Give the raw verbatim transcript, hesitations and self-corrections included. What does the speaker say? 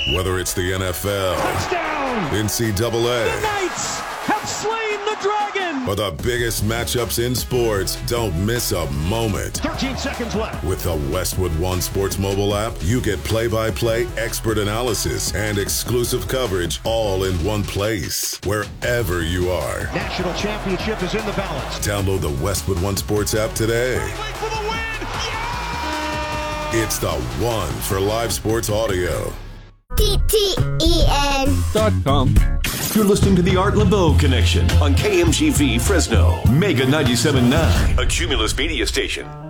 Whether it's the N F L, touchdown, N C double A, the Knights have slain the dragon, or the biggest matchups in sports, don't miss a moment. thirteen seconds left. With the Westwood One Sports mobile app, you get play-by-play expert analysis and exclusive coverage all in one place, wherever you are. National championship is in the balance. Download the Westwood One Sports app today. Wait for the win! Yeah! It's the one for live sports audio. T T E N dot com. You're listening to the Art LeBeau Connection on K M G V Fresno, Mega ninety-seven point nine, a Cumulus media station.